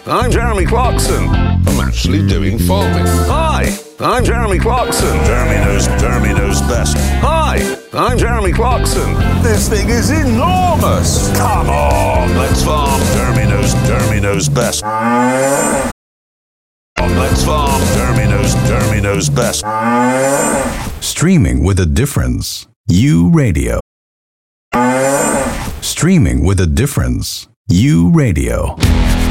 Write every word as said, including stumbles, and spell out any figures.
I'm Jeremy Clarkson. I'm actually doing farming. Hi, I'm Jeremy Clarkson. Jeremy knows, Jeremy knows best. Hi, I'm Jeremy Clarkson. This thing is enormous. Come on, let's farm. Jeremy knows, Jeremy knows best. Let's farm. Jeremy knows, Jeremy knows best. Streaming with a difference. U Radio. Streaming with a difference. U Radio.